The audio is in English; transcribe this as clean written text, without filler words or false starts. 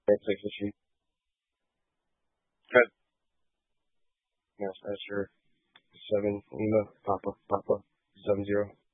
That's like the sheet. Cut. Yes, that's your 7 Lima Papa 70.